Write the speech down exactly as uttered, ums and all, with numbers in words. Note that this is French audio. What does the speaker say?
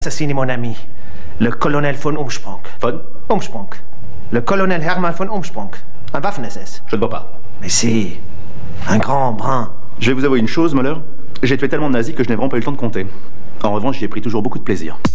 assassiné mon ami, le colonel von Umsprung. Von Umsprung. Le colonel Hermann von Umsprung. Un Waffen-S S. Je ne vois pas. Mais si. Un grand brun. Je vais vous avouer une chose, Muller. J'ai tué tellement de nazis que je n'ai vraiment pas eu le temps de compter. En revanche, j'y ai pris toujours beaucoup de plaisir.